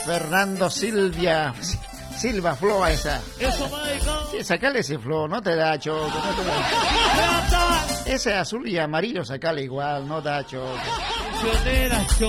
Fernando Silva Floa esa. Eso, Michael. Sí, sacale ese flow, no te da choco, no te da. Ese azul y amarillo, sacale igual, no da choco. Pionera,